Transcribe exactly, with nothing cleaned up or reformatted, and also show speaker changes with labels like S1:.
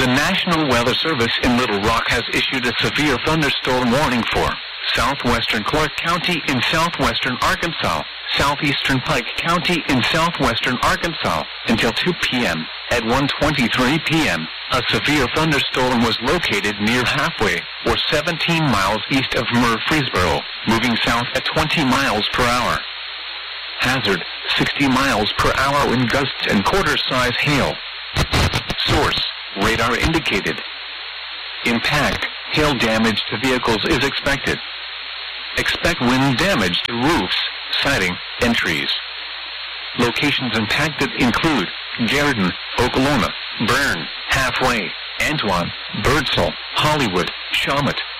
S1: The National Weather Service in Little Rock has issued a severe thunderstorm warning for southwestern Clark County in southwestern Arkansas, southeastern Pike County in southwestern Arkansas until two p.m. At one twenty-three p.m., a severe thunderstorm was located near Halfway, or seventeen miles east of Murfreesboro, moving south at twenty miles per hour. Hazard, sixty miles per hour wind gusts and quarter-size hail. Source, radar indicated. Impact, hail damage to vehicles is expected. Expect wind damage to roofs, siding, and trees. Locations impacted include Garden, Okolona, Bern, Halfway, Antoine, Birdsall, Hollywood, Shawmut,